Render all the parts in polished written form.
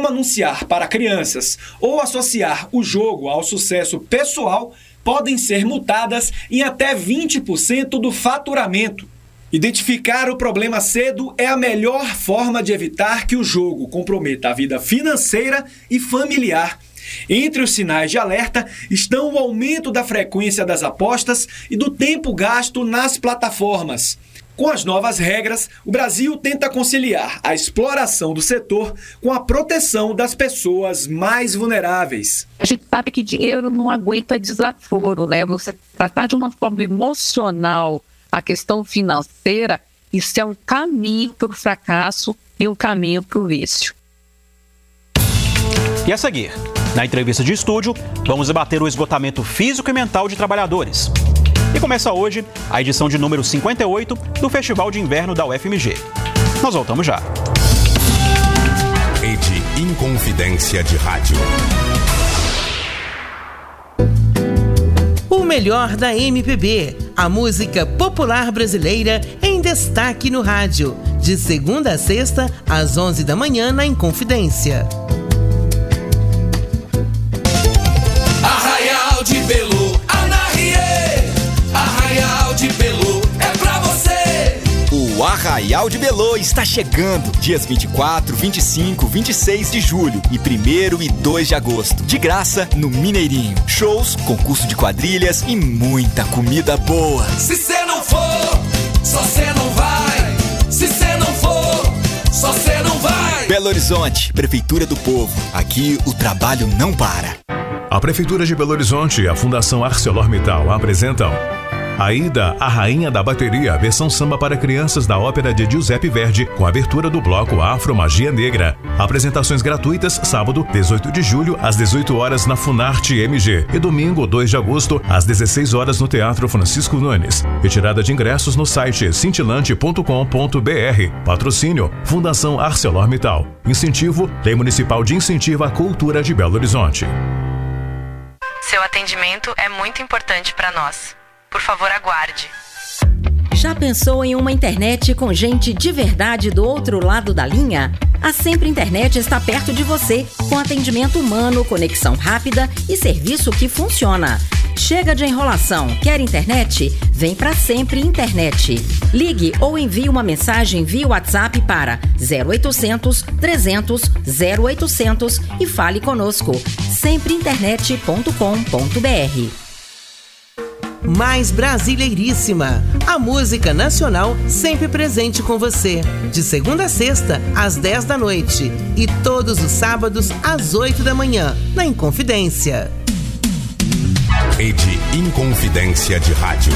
Ao anunciar para crianças ou associar o jogo ao sucesso pessoal, podem ser multadas em até 20% do faturamento. Identificar o problema cedo é a melhor forma de evitar que o jogo comprometa a vida financeira e familiar. Entre os sinais de alerta estão o aumento da frequência das apostas e do tempo gasto nas plataformas. Com as novas regras, o Brasil tenta conciliar a exploração do setor com a proteção das pessoas mais vulneráveis. A gente sabe que dinheiro não aguenta desaforo, né? Você tratar de uma forma emocional a questão financeira, isso é um caminho para o fracasso e um caminho para o vício. E a seguir, na entrevista de estúdio, vamos debater o esgotamento físico e mental de trabalhadores. E começa hoje a edição de número 58 do Festival de Inverno da UFMG. Nós voltamos já. Rede Inconfidência de Rádio. O melhor da MPB, a música popular brasileira em destaque no rádio. De segunda a sexta, às 11 da manhã, na Inconfidência. Arraial de Belu, Anahie, Arraial de Belu, é pra você. O Arraial de Belu está chegando, dias 24, 25, 26 de julho e 1º e 2 de agosto. De graça, no Mineirinho. Shows, concurso de quadrilhas e muita comida boa. Se cê não for, só cê não vai. Se cê não for, só cê não vai. Belo Horizonte, Prefeitura do Povo. Aqui o trabalho não para. A Prefeitura de Belo Horizonte e a Fundação ArcelorMittal apresentam Aida, a Rainha da Bateria, versão samba para crianças da ópera de Giuseppe Verdi, com abertura do bloco Afro Magia Negra. Apresentações gratuitas, sábado, 18 de julho, às 18 horas na Funarte MG e domingo, 2 de agosto, às 16 horas no Teatro Francisco Nunes. Retirada de ingressos no site cintilante.com.br. Patrocínio, Fundação ArcelorMittal. Incentivo, Lei Municipal de Incentivo à Cultura de Belo Horizonte. Seu atendimento é muito importante para nós. Por favor, aguarde. Já pensou em uma internet com gente de verdade do outro lado da linha? A Sempre Internet está perto de você, com atendimento humano, conexão rápida e serviço que funciona. Chega de enrolação. Quer internet? Vem pra Sempre Internet. Ligue ou envie uma mensagem via WhatsApp para 0800 300 0800 e fale conosco. sempreinternet.com.br. Mais Brasileiríssima, a música nacional sempre presente com você. De segunda a sexta, às 10 da noite. E todos os sábados, às 8 da manhã, na Inconfidência. Rede Inconfidência de Rádio.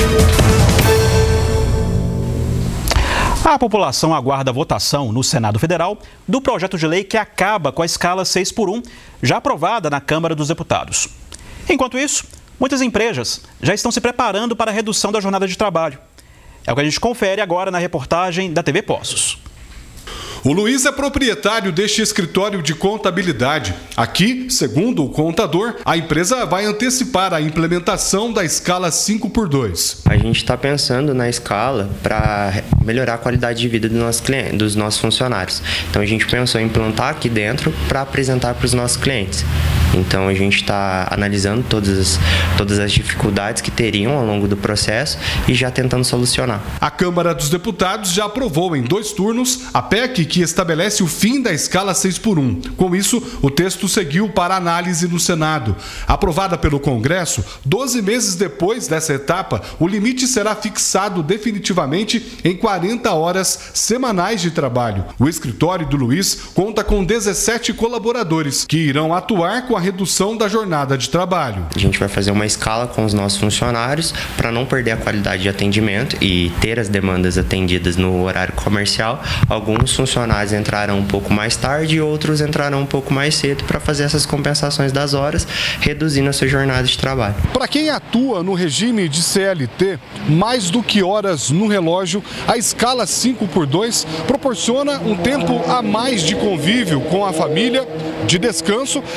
A população aguarda a votação no Senado Federal do projeto de lei que acaba com a escala 6x1, já aprovada na Câmara dos Deputados. Enquanto isso, muitas empresas já estão se preparando para a redução da jornada de trabalho. É o que a gente confere agora na reportagem da TV Poços. O Luiz é proprietário deste escritório de contabilidade. Aqui, segundo o contador, a empresa vai antecipar a implementação da escala 5x2. A gente está pensando na escala para melhorar a qualidade de vida dos nossos clientes, dos nossos funcionários. Então a gente pensou em implantar aqui dentro para apresentar para os nossos clientes. Então a gente está analisando todas as dificuldades que teriam ao longo do processo e já tentando solucionar. A Câmara dos Deputados já aprovou em 2 turnos a PEC que estabelece o fim da escala 6x1. Com isso, o texto seguiu para análise no Senado. Aprovada pelo Congresso, 12 meses depois dessa etapa, o limite será fixado definitivamente em 40 horas semanais de trabalho. O escritório do Luiz conta com 17 colaboradores que irão atuar com a redução da jornada de trabalho. A gente vai fazer uma escala com os nossos funcionários para não perder a qualidade de atendimento e ter as demandas atendidas no horário comercial. Alguns funcionários entrarão um pouco mais tarde e outros entrarão um pouco mais cedo para fazer essas compensações das horas, reduzindo a sua jornada de trabalho. Para quem atua no regime de CLT, mais do que horas no relógio, a escala 5x2 proporciona um tempo a mais de convívio com a família, de descanso e de melhoria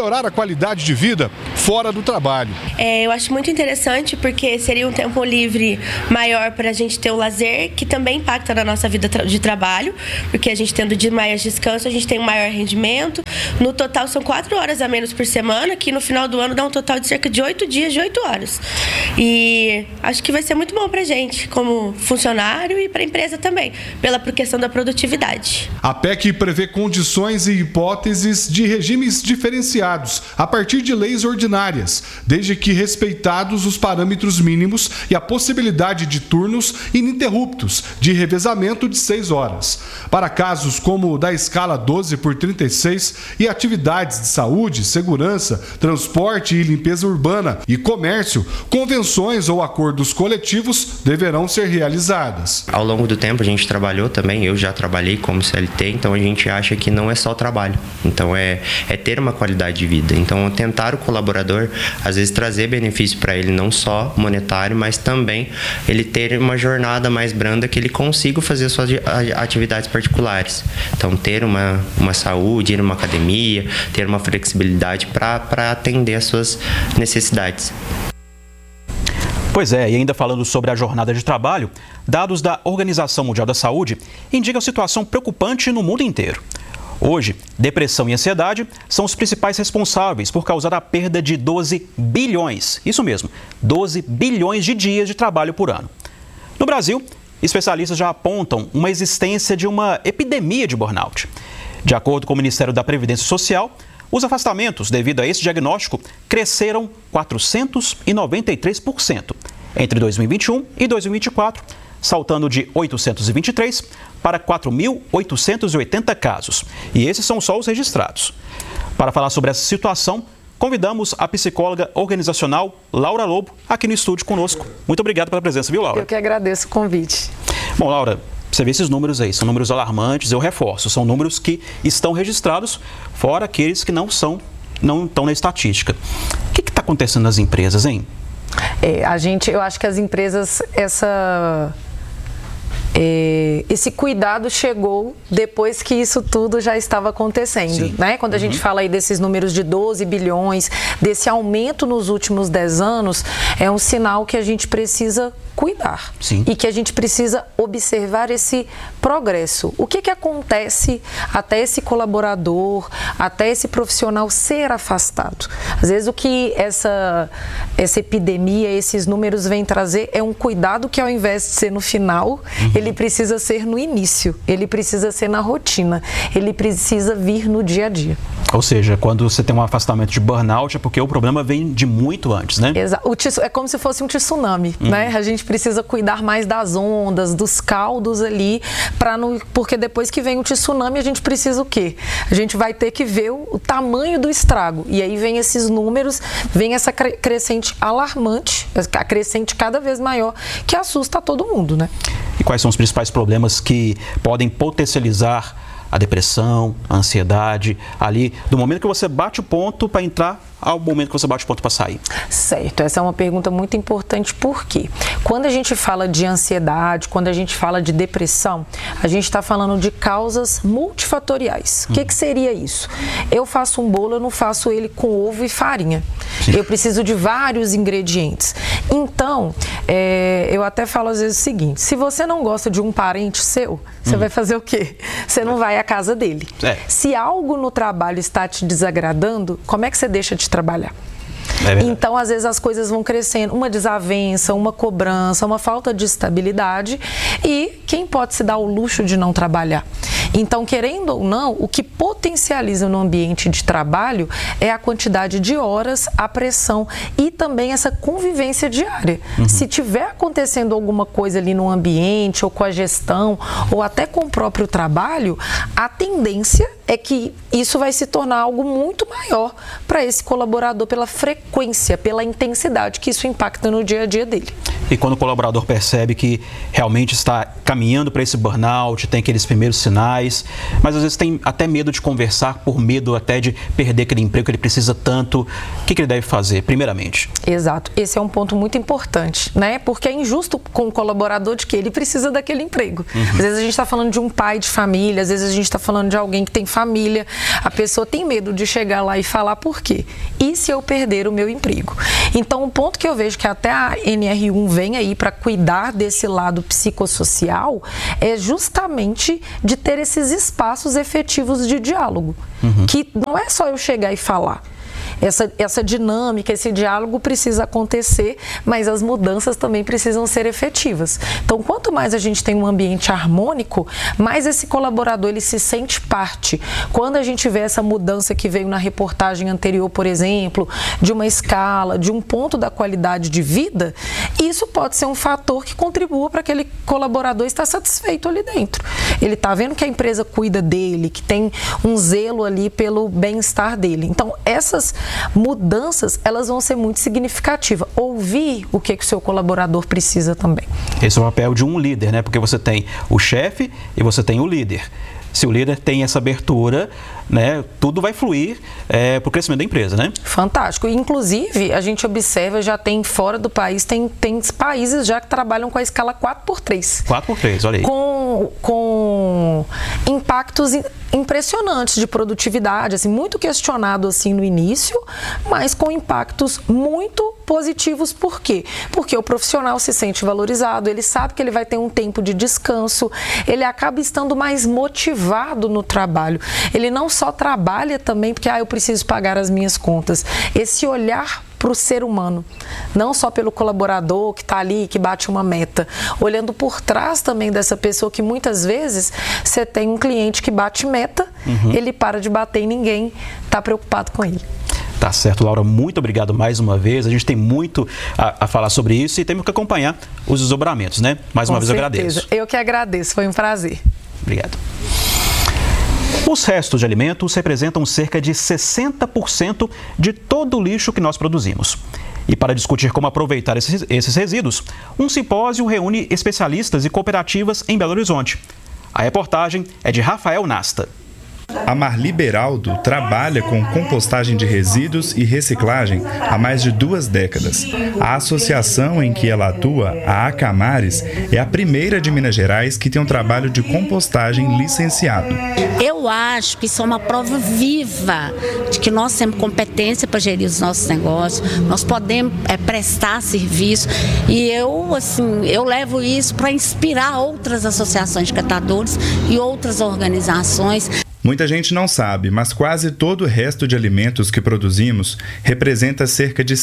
melhorar a qualidade de vida fora do trabalho. Eu acho muito interessante porque seria um tempo livre maior para a gente ter o lazer, que também impacta na nossa vida de trabalho, porque a gente tendo de mais descanso, a gente tem um maior rendimento. No total são 4 horas a menos por semana, que no final do ano dá um total de cerca de 8 dias de 8 horas. E acho que vai ser muito bom para a gente, como funcionário, e para a empresa também, pela questão da produtividade. A PEC prevê condições e hipóteses de regimes diferenciados a partir de leis ordinárias, desde que respeitados os parâmetros mínimos e a possibilidade de turnos ininterruptos de revezamento de 6 horas. Para casos como o da escala 12/36 e atividades de saúde, segurança, transporte e limpeza urbana e comércio, convenções ou acordos coletivos deverão ser realizadas. Ao longo do tempo a gente trabalhou também, eu já trabalhei como CLT, então a gente acha que não é só trabalho, então é ter uma qualidade de vida. Então tentar o colaborador, às vezes trazer benefício para ele, não só monetário, mas também ele ter uma jornada mais branda, que ele consiga fazer suas atividades particulares. Então ter uma saúde, ir numa academia, ter uma flexibilidade para atender as suas necessidades. Pois é, e ainda falando sobre a jornada de trabalho, dados da Organização Mundial da Saúde indicam situação preocupante no mundo inteiro. Hoje, depressão e ansiedade são os principais responsáveis por causar a perda de 12 bilhões, isso mesmo, 12 bilhões de dias de trabalho por ano. No Brasil, especialistas já apontam uma existência de uma epidemia de burnout. De acordo com o Ministério da Previdência Social, os afastamentos devido a esse diagnóstico cresceram 493% entre 2021 e 2024, saltando de 823 para 4.880 casos. E esses são só os registrados. Para falar sobre essa situação, convidamos a psicóloga organizacional Laura Lobo aqui no estúdio conosco. Muito obrigado pela presença, viu, Laura? Eu que agradeço o convite. Bom, Laura, você vê esses números aí, são números alarmantes, eu reforço, são números que estão registrados, fora aqueles que não estão na estatística. O que está acontecendo nas empresas, hein? Eu acho que as empresas, esse cuidado chegou depois que isso tudo já estava acontecendo, né? Quando a gente fala aí desses números de 12 bilhões, desse aumento nos últimos 10 anos, é um sinal que a gente precisa cuidar. Sim. E que a gente precisa observar esse progresso. O que acontece até esse colaborador, até esse profissional ser afastado? Às vezes o que essa epidemia, esses números vêm trazer é um cuidado que, ao invés de ser no final, ele precisa ser no início, ele precisa ser na rotina, ele precisa vir no dia a dia. Ou seja, quando você tem um afastamento de burnout é porque o problema vem de muito antes, né? Exato. É como se fosse um tsunami, né? A gente precisa cuidar mais das ondas, dos caldos ali, porque depois que vem o tsunami, a gente precisa o quê? A gente vai ter que ver o tamanho do estrago. E aí vem esses números, vem essa crescente alarmante, a crescente cada vez maior, que assusta todo mundo, né? E quais são os principais problemas que podem potencializar a depressão, a ansiedade, ali do momento que você bate o ponto para entrar ao momento que você bate o ponto para sair? Certo, essa é uma pergunta muito importante, porque quando a gente fala de ansiedade, quando a gente fala de depressão, a gente está falando de causas multifatoriais. O que seria isso? Eu faço um bolo, eu não faço ele com ovo e farinha. Eu preciso de vários ingredientes. Então, eu até falo às vezes o seguinte: se você não gosta de um parente seu, você vai fazer o quê? Você não vai à casa dele. Se algo no trabalho está te desagradando, como é que você deixa de trabalhar? Então, às vezes, as coisas vão crescendo, uma desavença, uma cobrança, uma falta de estabilidade, e quem pode se dar o luxo de não trabalhar? Então, querendo ou não, o que potencializa no ambiente de trabalho é a quantidade de horas, a pressão e também essa convivência diária. Se tiver acontecendo alguma coisa ali no ambiente, ou com a gestão, ou até com o próprio trabalho, a tendência é que isso vai se tornar algo muito maior para esse colaborador, pela frequência, pela intensidade que isso impacta no dia a dia dele. E quando o colaborador percebe que realmente está caminhando para esse burnout, tem aqueles primeiros sinais, mas às vezes tem até medo de conversar, por medo até de perder aquele emprego que ele precisa tanto, o que ele deve fazer, primeiramente? Exato. Esse é um ponto muito importante, né? Porque é injusto com o colaborador de que ele precisa daquele emprego. Às vezes a gente está falando de um pai de família, às vezes a gente está falando de alguém que tem família, a pessoa tem medo de chegar lá e falar por quê? E se eu perder o meu emprego? Então, o ponto que eu vejo que até a NR1 vem aí para cuidar desse lado psicossocial é justamente de ter esses espaços efetivos de diálogo, que não é só eu chegar e falar. Essa dinâmica, esse diálogo precisa acontecer, mas as mudanças também precisam ser efetivas. Então, quanto mais a gente tem um ambiente harmônico, mais esse colaborador ele se sente parte. Quando a gente vê essa mudança que veio na reportagem anterior, por exemplo, de uma escala, de um ponto da qualidade de vida, isso pode ser um fator que contribua para aquele colaborador estar satisfeito ali dentro. Ele está vendo que a empresa cuida dele, que tem um zelo ali pelo bem-estar dele. Então, essas mudanças, elas vão ser muito significativas. Ouvir o que o seu colaborador precisa também. Esse é o papel de um líder, né? Porque você tem o chefe e você tem o líder. Se o líder tem essa abertura, né, tudo vai fluir para o crescimento da empresa, né? Fantástico. Inclusive, a gente observa, já tem fora do país, tem países já que trabalham com a escala 4x3. 4x3, olha aí. Com impactos impressionantes de produtividade, assim, muito questionado assim no início, mas com impactos muito positivos. Por quê? Porque o profissional se sente valorizado, ele sabe que ele vai ter um tempo de descanso, ele acaba estando mais motivado no trabalho. Ele não só trabalha também porque eu preciso pagar as minhas contas. Esse olhar para o ser humano, não só pelo colaborador que está ali, que bate uma meta, olhando por trás também dessa pessoa que muitas vezes você tem um cliente que bate meta, ele para de bater em ninguém, está preocupado com ele. Tá certo, Laura, muito obrigado mais uma vez. A gente tem muito a falar sobre isso e temos que acompanhar os desdobramentos, né? Mais uma vez eu agradeço. Eu que agradeço, foi um prazer. Obrigado. Os restos de alimentos representam cerca de 60% de todo o lixo que nós produzimos. E para discutir como aproveitar esses resíduos, um simpósio reúne especialistas e cooperativas em Belo Horizonte. A reportagem é de Rafael Nasta. A Marli Beraldo trabalha com compostagem de resíduos e reciclagem há mais de 2 décadas. A associação em que ela atua, a Acamares, é a primeira de Minas Gerais que tem um trabalho de compostagem licenciado. Eu acho que isso é uma prova viva de que nós temos competência para gerir os nossos negócios, nós podemos prestar serviço e eu levo isso para inspirar outras associações de catadores e outras organizações. Muita gente não sabe, mas quase todo o resto de alimentos que produzimos representa cerca de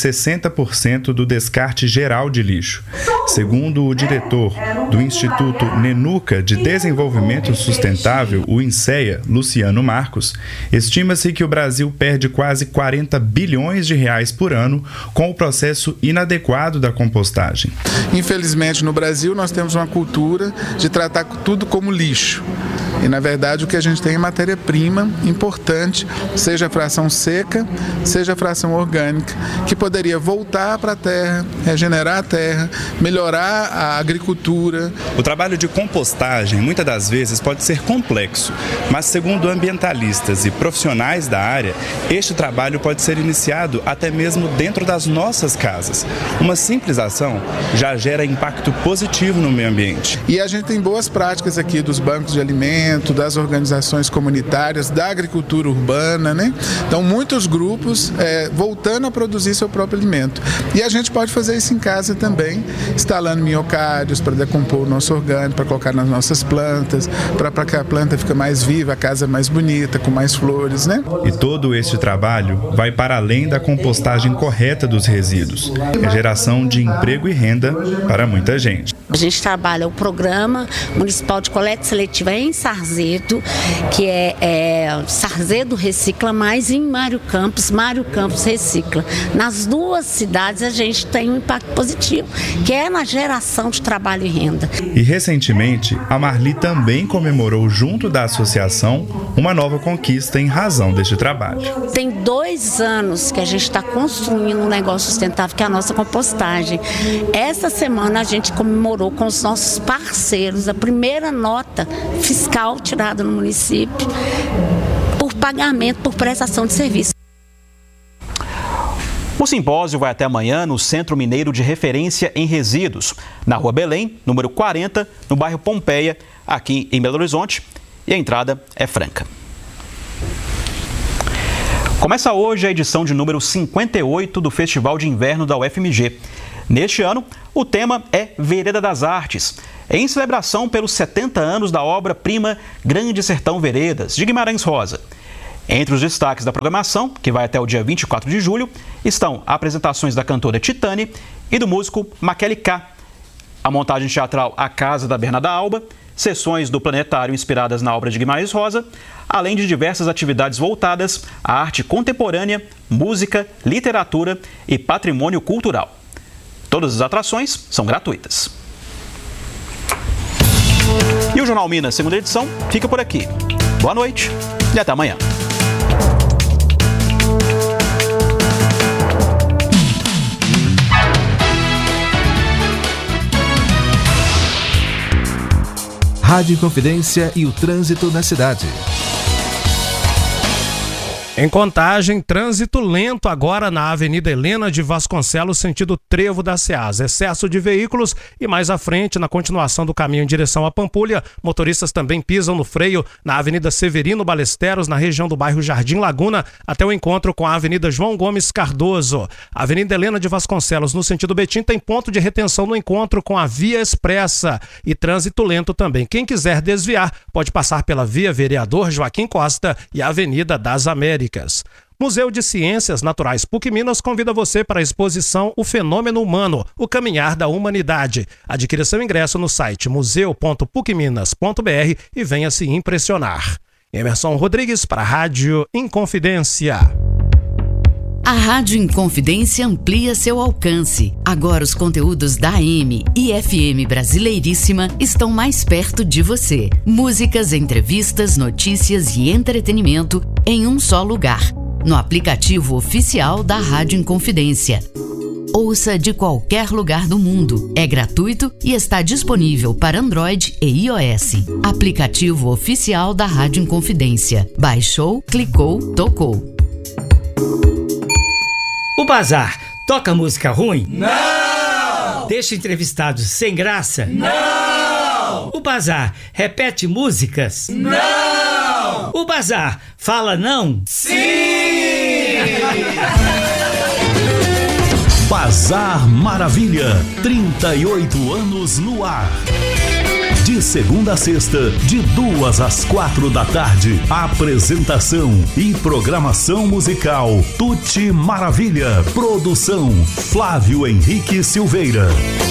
60% do descarte geral de lixo. Segundo o diretor do Instituto Nenuca de Desenvolvimento Sustentável, o INSEA, Luciano Marcos, estima-se que o Brasil perde quase 40 bilhões de reais por ano com o processo inadequado da compostagem. Infelizmente, no Brasil, nós temos uma cultura de tratar tudo como lixo. E, na verdade, o que a gente tem é matéria-prima importante, seja a fração seca, seja a fração orgânica, que poderia voltar para a terra, regenerar a terra, melhorar a agricultura. O trabalho de compostagem, muitas das vezes, pode ser complexo, mas, segundo ambientalistas e profissionais da área, este trabalho pode ser iniciado até mesmo dentro das nossas casas. Uma simples ação já gera impacto positivo no meio ambiente. E a gente tem boas práticas aqui dos bancos de alimentos, das organizações comunitárias, da agricultura urbana, né? Então, muitos grupos voltando a produzir seu próprio alimento. E a gente pode fazer isso em casa também, instalando minhocários para decompor o nosso orgânico, para colocar nas nossas plantas, para que a planta fique mais viva, a casa mais bonita, com mais flores, né? E todo esse trabalho vai para além da compostagem correta dos resíduos. É geração de emprego e renda para muita gente. A gente trabalha o Programa Municipal de Coleta Seletiva em Sarney, Sarzedo, que é Sarzedo Recicla Mais, e em Mário Campos Recicla. Nas duas cidades a gente tem um impacto positivo, que é na geração de trabalho e renda. E recentemente, a Marli também comemorou junto da associação uma nova conquista em razão deste trabalho. Tem 2 anos que a gente está construindo um negócio sustentável, que é a nossa compostagem. Essa semana a gente comemorou com os nossos parceiros a primeira nota fiscal tirada no município por pagamento por prestação de serviço. O simpósio vai até amanhã no Centro Mineiro de Referência em Resíduos, na Rua Belém, número 40, no bairro Pompeia, aqui em Belo Horizonte, e a entrada é franca. Começa hoje a edição de número 58 do Festival de Inverno da UFMG. Neste ano, o tema é Vereda das Artes, em celebração pelos 70 anos da obra-prima Grande Sertão Veredas, de Guimarães Rosa. Entre os destaques da programação, que vai até o dia 24 de julho, estão apresentações da cantora Titane e do músico Makele K, a montagem teatral A Casa da Bernarda Alba, sessões do Planetário inspiradas na obra de Guimarães Rosa, além de diversas atividades voltadas à arte contemporânea, música, literatura e patrimônio cultural. Todas as atrações são gratuitas. E o Jornal Minas, segunda edição, fica por aqui. Boa noite e até amanhã. Rádio Inconfidência e o trânsito na cidade. Em Contagem, trânsito lento agora na Avenida Helena de Vasconcelos, sentido Trevo da Ceasa. Excesso de veículos e mais à frente, na continuação do caminho em direção à Pampulha, motoristas também pisam no freio na Avenida Severino Balesteros, na região do bairro Jardim Laguna, até o encontro com a Avenida João Gomes Cardoso. A Avenida Helena de Vasconcelos, no sentido Betim, tem ponto de retenção no encontro com a Via Expressa e trânsito lento também. Quem quiser desviar pode passar pela Via Vereador Joaquim Costa e a Avenida das Américas. Museu de Ciências Naturais PUC Minas convida você para a exposição O Fenômeno Humano, o Caminhar da Humanidade. Adquira seu ingresso no site museu.pucminas.br e venha se impressionar. Emerson Rodrigues para a Rádio Inconfidência. A Rádio Inconfidência amplia seu alcance. Agora os conteúdos da AM e FM Brasileiríssima estão mais perto de você. Músicas, entrevistas, notícias e entretenimento em um só lugar. No aplicativo oficial da Rádio Inconfidência. Ouça de qualquer lugar do mundo. É gratuito e está disponível para Android e iOS. Aplicativo oficial da Rádio Inconfidência. Baixou, clicou, tocou. O Bazar toca música ruim? Não! Deixa entrevistados sem graça? Não! O Bazar repete músicas? Não! O Bazar fala não? Sim! Bazar Maravilha, 38 anos no ar. De segunda a sexta, de 2 às 4 da tarde. Apresentação e programação musical Tuti Maravilha. Produção Flávio Henrique Silveira.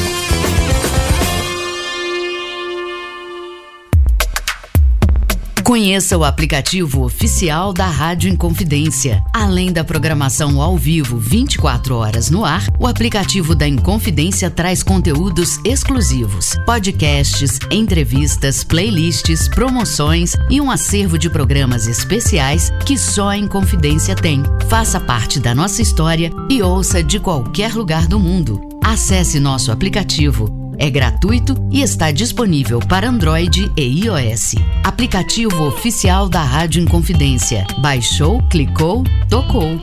Conheça o aplicativo oficial da Rádio Inconfidência. Além da programação ao vivo 24 horas no ar, o aplicativo da Inconfidência traz conteúdos exclusivos, podcasts, entrevistas, playlists, promoções e um acervo de programas especiais que só a Inconfidência tem. Faça parte da nossa história e ouça de qualquer lugar do mundo. Acesse nosso aplicativo. É gratuito e está disponível para Android e iOS. Aplicativo oficial da Rádio Inconfidência. Baixou, clicou, tocou.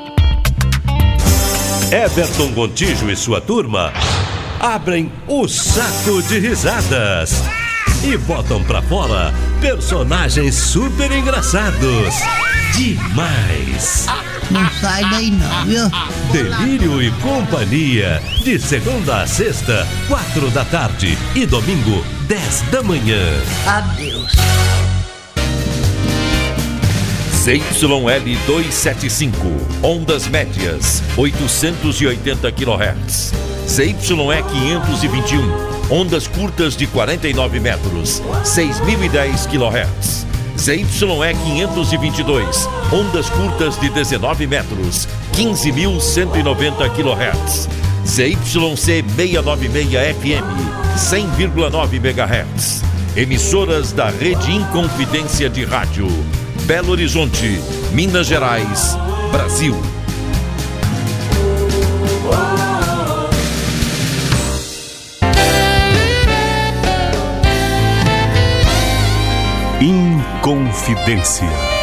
Everton Gontijo e sua turma abrem o saco de risadas e botam pra fora personagens super engraçados. Demais! Não sai daí não, viu? Delírio e Companhia, de segunda a sexta, 4 da tarde e domingo, 10 da manhã. Adeus. ZYL 275, ondas médias, 880 kHz. ZYE 521, ondas curtas de 49 metros, 6.010 kHz. ZYE 522, ondas curtas de 19 metros, 15.190 kHz. ZYC 696 FM, 100,9 MHz. Emissoras da Rede Inconfidência de Rádio. Belo Horizonte, Minas Gerais, Brasil. Inconfidência.